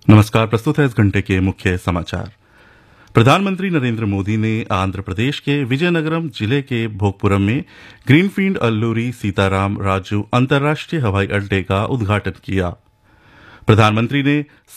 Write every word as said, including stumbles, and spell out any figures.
नमस्कार। प्रस्तुत है इस घंटे के मुख्य समाचार। प्रधानमंत्री नरेंद्र मोदी ने आंध्र प्रदेश के विजयनगरम जिले के भोगपुरम में ग्रीनफील्ड अल्लूरी सीताराम राजू अंतर्राष्ट्रीय हवाई अड्डे का उद्घाटन किया। प्रधानमंत्री ने